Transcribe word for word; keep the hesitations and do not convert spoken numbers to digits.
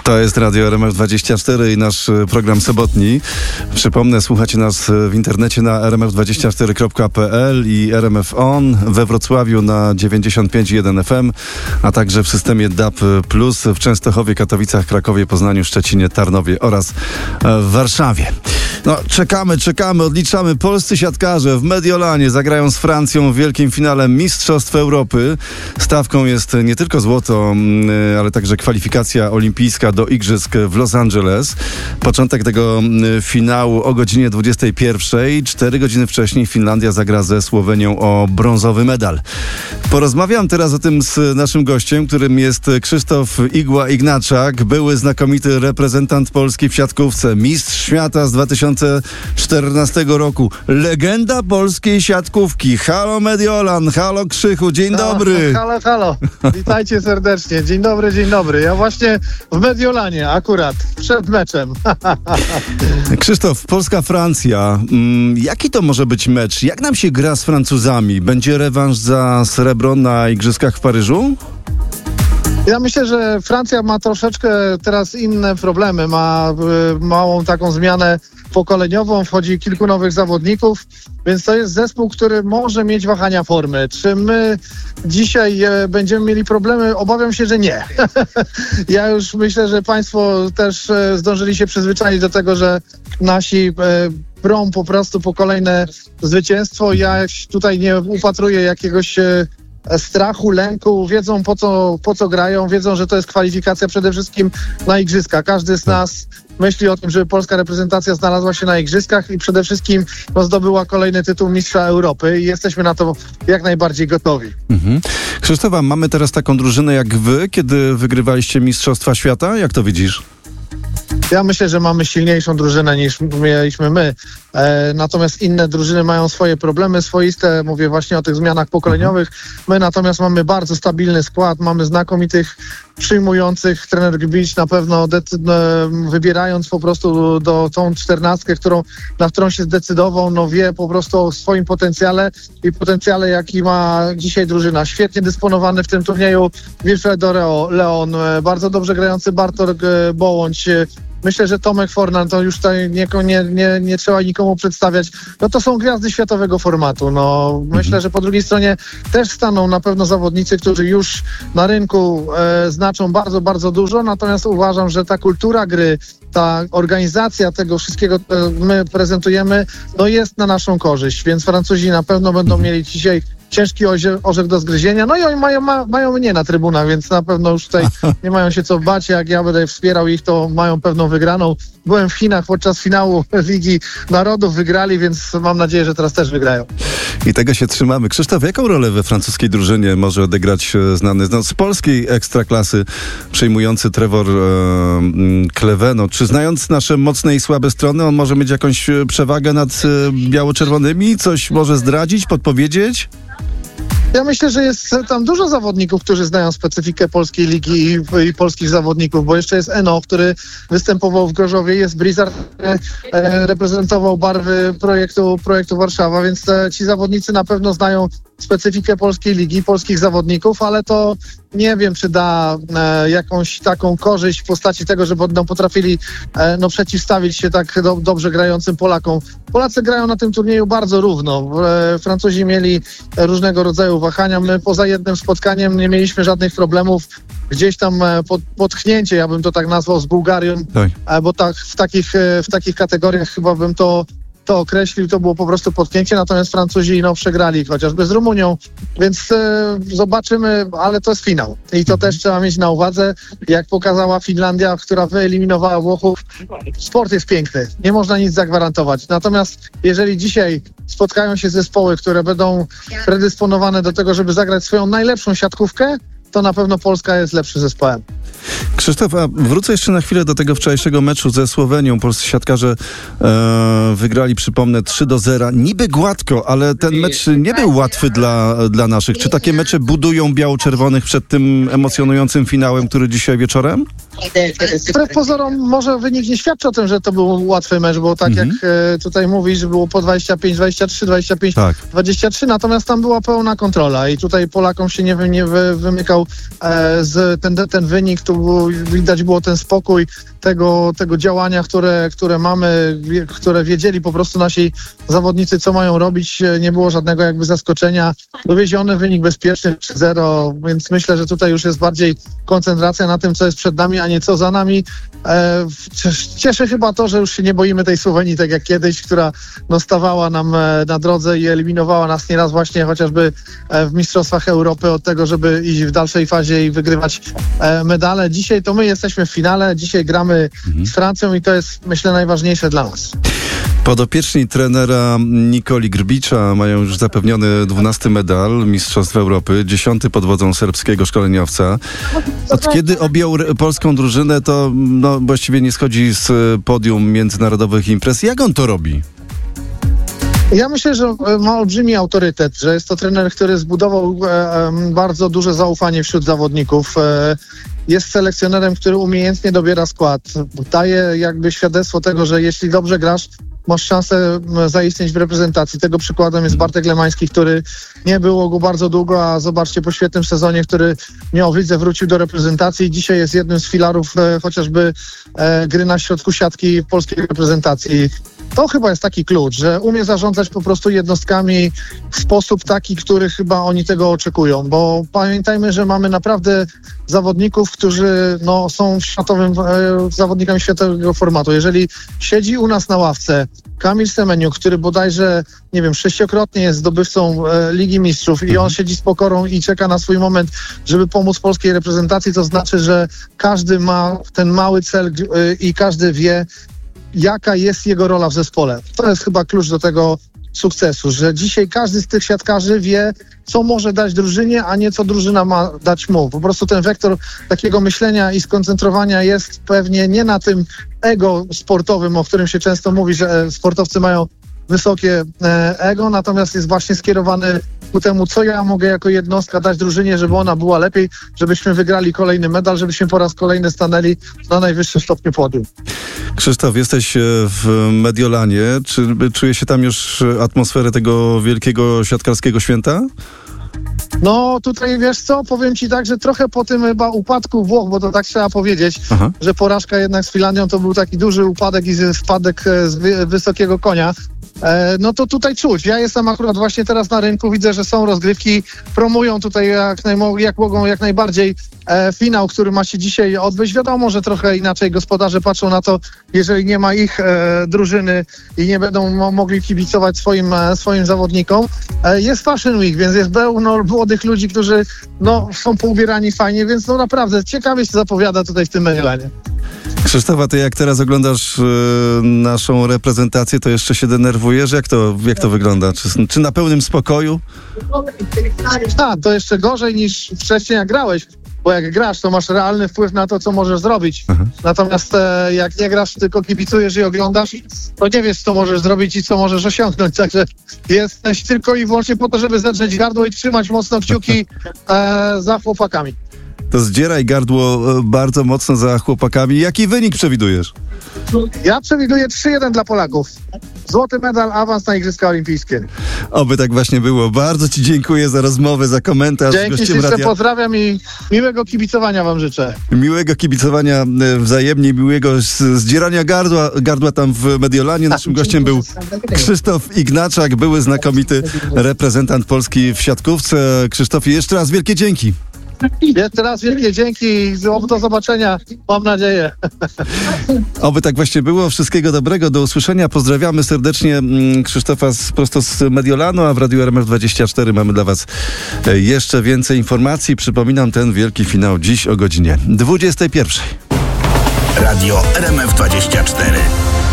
To jest Radio R M F dwadzieścia cztery i nasz program sobotni. Przypomnę, słuchacie nas w internecie na r m f dwadzieścia cztery kropka p l i R M F On, we Wrocławiu na dziewięćdziesiąt pięć i jeden F M, a także w systemie D A B plus, w Częstochowie, Katowicach, Krakowie, Poznaniu, Szczecinie, Tarnowie oraz w Warszawie. No, czekamy, czekamy, odliczamy. Polscy siatkarze w Mediolanie zagrają z Francją w wielkim finale Mistrzostw Europy. Stawką jest nie tylko złoto, ale także kwalifikacja olimpijska do Igrzysk w Los Angeles. Początek tego finału o godzinie dwudziestej pierwszej. Cztery godziny wcześniej Finlandia zagra ze Słowenią o brązowy medal. Porozmawiam teraz o tym z naszym gościem, którym jest Krzysztof Igła-Ignaczak, były znakomity reprezentant Polski w siatkówce, mistrz świata z dwa tysiące czternastego roku, legenda polskiej siatkówki. Halo Mediolan, halo Krzychu, dzień dobry. No, halo, halo, witajcie serdecznie, dzień dobry, dzień dobry. Ja właśnie w Mediolanie akurat, przed meczem. Krzysztof, Polska-Francja, jaki to może być mecz? Jak nam się gra z Francuzami? Będzie rewanż za srebro na Igrzyskach w Paryżu? Ja myślę, że Francja ma troszeczkę teraz inne problemy, ma y, małą taką zmianę pokoleniową, wchodzi kilku nowych zawodników, więc to jest zespół, który może mieć wahania formy. Czy my dzisiaj e, będziemy mieli problemy? Obawiam się, że nie. Ja już myślę, że państwo też e, zdążyli się przyzwyczaić do tego, że nasi e, brą po prostu po kolejne zwycięstwo. Ja tutaj nie upatruję jakiegoś e, strachu, lęku, wiedzą po co, po co grają, wiedzą, że to jest kwalifikacja przede wszystkim na igrzyska. Każdy z nas myśli o tym, żeby polska reprezentacja znalazła się na igrzyskach i przede wszystkim no, zdobyła kolejny tytuł mistrza Europy i jesteśmy na to jak najbardziej gotowi. Mhm. Krzysztofa, mamy teraz taką drużynę jak wy, kiedy wygrywaliście Mistrzostwa Świata? Jak to widzisz? Ja myślę, że mamy silniejszą drużynę niż mieliśmy my. E, natomiast inne drużyny mają swoje problemy swoiste. Mówię właśnie o tych zmianach pokoleniowych. My natomiast mamy bardzo stabilny skład. Mamy znakomitych przyjmujących. Trener Gbicz na pewno decy- e, wybierając po prostu do tą czternastkę, którą, na którą się zdecydował, no wie po prostu o swoim potencjale i potencjale, jaki ma dzisiaj drużyna. Świetnie dysponowany w tym turnieju Wilfredo Leon, e, bardzo dobrze grający Bartosz e, Bołądź. E, Myślę, że Tomek Fornal, to już tutaj nie, nie, nie, nie trzeba nikomu przedstawiać. No to są gwiazdy światowego formatu. No, mhm. Myślę, że po drugiej stronie też staną na pewno zawodnicy, którzy już na rynku e, znaczą bardzo, bardzo dużo. Natomiast uważam, że ta kultura gry, ta organizacja tego wszystkiego, co my prezentujemy, no jest na naszą korzyść. Więc Francuzi na pewno będą mieli dzisiaj ciężki orzech do zgryzienia. No i oni mają, ma, mają mnie na trybunach, więc na pewno już tutaj nie mają się co bać. Jak ja będę wspierał ich, to mają pewną wygraną. Byłem w Chinach podczas finału Ligi Narodów, wygrali, więc mam nadzieję, że teraz też wygrają. I tego się trzymamy. Krzysztof, jaką rolę we francuskiej drużynie może odegrać znany no, z polskiej ekstraklasy przyjmujący Trevor e, Kleveno? Czy znając nasze mocne i słabe strony, on może mieć jakąś przewagę nad e, biało-czerwonymi? Coś może zdradzić, podpowiedzieć? Ja myślę, że jest tam dużo zawodników, którzy znają specyfikę polskiej ligi i, i polskich zawodników, bo jeszcze jest Eno, który występował w Gorzowie, jest Blizzard, e, reprezentował barwy projektu, projektu Warszawa, więc e, ci zawodnicy na pewno znają specyfikę polskiej ligi, polskich zawodników, ale to nie wiem, czy da e, jakąś taką korzyść w postaci tego, że będą potrafili e, no, przeciwstawić się tak do, dobrze grającym Polakom. Polacy grają na tym turnieju bardzo równo. E, Francuzi mieli różnego rodzaju wahania. My poza jednym spotkaniem nie mieliśmy żadnych problemów. Gdzieś tam e, pod, potknięcie, ja bym to tak nazwał, z Bułgarią, e, bo tak w takich, e, w takich kategoriach chyba bym to to określił, to było po prostu potknięcie, natomiast Francuzi no, przegrali chociażby z Rumunią, więc e, zobaczymy, ale to jest finał i to też trzeba mieć na uwadze, jak pokazała Finlandia, która wyeliminowała Włochów. Sport jest piękny, nie można nic zagwarantować, natomiast jeżeli dzisiaj spotkają się zespoły, które będą predysponowane do tego, żeby zagrać swoją najlepszą siatkówkę, to na pewno Polska jest lepszym zespołem. Krzysztof, a wrócę jeszcze na chwilę do tego wczorajszego meczu ze Słowenią. Polscy siatkarze e, wygrali, przypomnę, trzy do zera. Niby gładko, ale ten mecz nie był łatwy dla, dla naszych. Czy takie mecze budują biało-czerwonych przed tym emocjonującym finałem, który dzisiaj wieczorem? Wbrew pozorom może wynik nie świadczy o tym, że to był łatwy mecz, bo tak Mhm. jak e, tutaj mówisz, było po dwadzieścia pięć dwadzieścia trzy, dwadzieścia pięć Tak. dwadzieścia trzy, natomiast tam była pełna kontrola i tutaj Polakom się nie, wy- nie wy, wymykał e, z ten, ten wynik, tu było, widać było ten spokój tego, tego działania, które, które mamy, wie- które wiedzieli po prostu nasi zawodnicy, co mają robić, e, nie było żadnego jakby zaskoczenia, dowieziony wynik bezpieczny trzy zero, więc myślę, że tutaj już jest bardziej koncentracja na tym, co jest przed nami, a nie co za nami. E, cies- cieszy chyba to, że już się nie boimy tej Słowenii, tak jak kiedyś, która no, stawała nam e, na drodze i eliminowała nas nieraz właśnie chociażby e, w Mistrzostwach Europy od tego, żeby iść w dalszej fazie i wygrywać e, medale. Dzisiaj to my jesteśmy w finale, dzisiaj gramy z Francją i to jest, myślę, najważniejsze dla nas. Podopieczni trenera Nikoli Grbicza mają już zapewniony dwunasty medal Mistrzostw Europy, dziesiąty pod wodzą serbskiego szkoleniowca. Od kiedy objął re- polską drużynę, to no, właściwie nie schodzi z e, podium międzynarodowych imprez. Jak on to robi? Ja myślę, że e, ma olbrzymi autorytet, że jest to trener, który zbudował e, em, bardzo duże zaufanie wśród zawodników. E, jest selekcjonerem, który umiejętnie dobiera skład. Daje jakby świadectwo tego, że jeśli dobrze grasz, masz szansę m, zaistnieć w reprezentacji. Tego przykładem jest Bartek Lemański, który nie było go bardzo długo, a zobaczcie, po świetnym sezonie, który miał w lidze, wrócił do reprezentacji i dzisiaj jest jednym z filarów e, chociażby e, gry na środku siatki polskiej reprezentacji. To chyba jest taki klucz, że umie zarządzać po prostu jednostkami w sposób taki, który chyba oni tego oczekują, bo pamiętajmy, że mamy naprawdę zawodników, którzy no, są światowym, e, zawodnikami światowego formatu. Jeżeli siedzi u nas na ławce Kamil Semeniuk, który bodajże, nie wiem, sześciokrotnie jest zdobywcą e, Ligi Mistrzów i on siedzi z pokorą i czeka na swój moment, żeby pomóc polskiej reprezentacji, to znaczy, że każdy ma ten mały cel e, i każdy wie, jaka jest jego rola w zespole. To jest chyba klucz do tego sukcesu, że dzisiaj każdy z tych siatkarzy wie, co może dać drużynie, a nie co drużyna ma dać mu. Po prostu ten wektor takiego myślenia i skoncentrowania jest pewnie nie na tym ego sportowym, o którym się często mówi, że e, sportowcy mają wysokie e, ego, natomiast jest właśnie skierowany ku temu, co ja mogę jako jednostka dać drużynie, żeby ona była lepiej, żebyśmy wygrali kolejny medal, żebyśmy po raz kolejny stanęli na najwyższym stopniu podium. Krzysztof, jesteś e, w Mediolanie. Czy czuje się tam już atmosferę tego wielkiego siatkarskiego święta? No tutaj wiesz co, powiem ci tak, że trochę po tym chyba upadku Włoch, bo to tak trzeba powiedzieć, Aha. że porażka jednak z Finlandią to był taki duży upadek i z- spadek e, z wy, wysokiego konia. E, no to tutaj czuć. Ja jestem akurat właśnie teraz na rynku, widzę, że są rozgrywki, promują tutaj jak, najmo- jak mogą jak najbardziej e, finał, który ma się dzisiaj odbyć. Wiadomo, że trochę inaczej gospodarze patrzą na to, jeżeli nie ma ich e, drużyny i nie będą mo- mogli kibicować swoim, e, swoim zawodnikom. E, jest Fashion Week, więc jest pełno młodych ludzi, którzy no, są poubierani fajnie, więc no naprawdę ciekawie się zapowiada tutaj w tym Mediolanie. Krzysztofa, ty jak teraz oglądasz e, naszą reprezentację, to jeszcze się denerwujesz? Jak to, jak to wygląda? Czy, czy na pełnym spokoju? A, to jeszcze gorzej niż wcześniej jak grałeś, bo jak grasz, to masz realny wpływ na to, co możesz zrobić. Aha. Natomiast e, jak nie grasz, tylko kibicujesz i oglądasz, to nie wiesz, co możesz zrobić i co możesz osiągnąć. Także jesteś tylko i wyłącznie po to, żeby zadrzeć gardło i trzymać mocno kciuki e, za chłopakami. To zdzieraj gardło e, bardzo mocno za chłopakami. Jaki wynik przewidujesz? Ja przewiduję trzy jeden dla Polaków. Złoty medal, awans na Igrzyska Olimpijskie. Oby tak właśnie było. Bardzo ci dziękuję za rozmowę, za komentarz. Dzięki, Gościem ślicznie radia. pozdrawiam i miłego kibicowania wam życzę. Miłego kibicowania e, wzajemnie, miłego z- zdzierania gardła, gardła tam w Mediolanie. Naszym gościem był Krzysztof Ignaczak, były znakomity reprezentant Polski w siatkówce. Krzysztofie, jeszcze raz wielkie dzięki. Jeszcze raz wielkie dzięki i do zobaczenia, mam nadzieję. Oby tak właśnie było. Wszystkiego dobrego. Do usłyszenia. Pozdrawiamy serdecznie mm, Krzysztofa z, prosto z Mediolanu, a w Radiu R M F dwadzieścia cztery mamy dla was e, jeszcze więcej informacji. Przypominam, ten wielki finał dziś o godzinie dwudziestej pierwszej. Radio R M F dwadzieścia cztery.